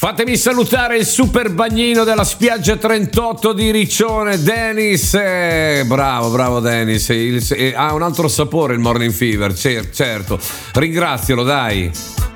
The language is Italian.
Fatemi salutare il super bagnino della spiaggia 38 di Riccione, Dennis. Bravo Dennis. Ha un altro sapore il Morning Fever, certo. Ringrazialo, dai.